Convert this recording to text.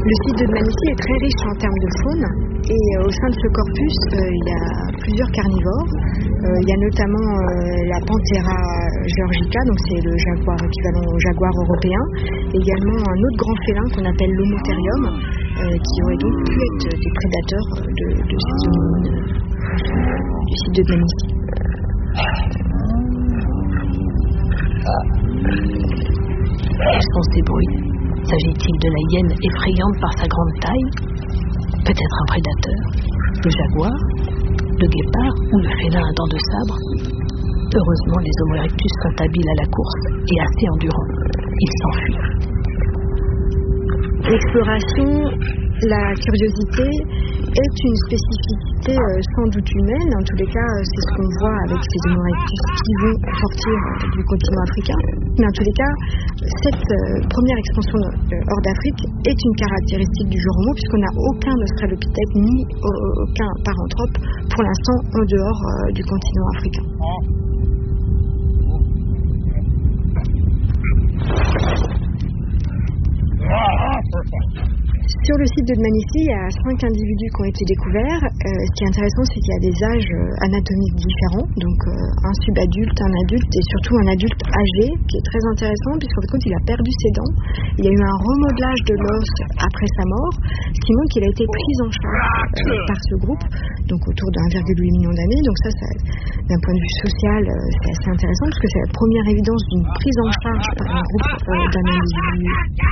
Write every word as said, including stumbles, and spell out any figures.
Le site de Dmanisi est très riche en termes de faune et euh, au sein de ce corpus, euh, il y a plusieurs carnivores. Euh, il y a notamment euh, la Panthera georgica, donc c'est le jaguar équivalent au jaguar européen. Également un autre grand félin qu'on appelle l'Homotherium, euh, qui aurait donc pu être des prédateurs de, de ces zones euh, du site de Dmanisi. Quels sont ces bruits? S'agit-il de la hyène effrayante par sa grande taille? Peut-être un prédateur? Le jaguar? Le guépard ou le félin à dents de sabre? Heureusement, les Homo erectus sont habiles à la course et assez endurants. Ils s'enfuient. L'exploration, la curiosité est une spécificité euh, sans doute humaine. En tous les cas, euh, c'est ce qu'on voit avec ces Homo erectus qui vont sortir euh, du continent africain. Mais en tous les cas, cette euh, première expansion euh, hors d'Afrique est une caractéristique du genre Homo, puisqu'on n'a aucun australopithèque ni euh, aucun paranthrope pour l'instant en dehors euh, du continent africain. Sur le site de Dmanisi, il y a cinq individus qui ont été découverts. Euh, ce qui est intéressant, c'est qu'il y a des âges euh, anatomiques différents, donc euh, un subadulte, un adulte et surtout un adulte âgé, qui est très intéressant puisqu'en fait, il a perdu ses dents. Il y a eu un remodelage de l'os après sa mort, ce qui montre qu'il a été pris en charge euh, par ce groupe, donc autour de un virgule huit million d'années. Donc ça, ça d'un point de vue social, euh, c'est assez intéressant parce que c'est la première évidence d'une prise en charge par un groupe euh, d'un individu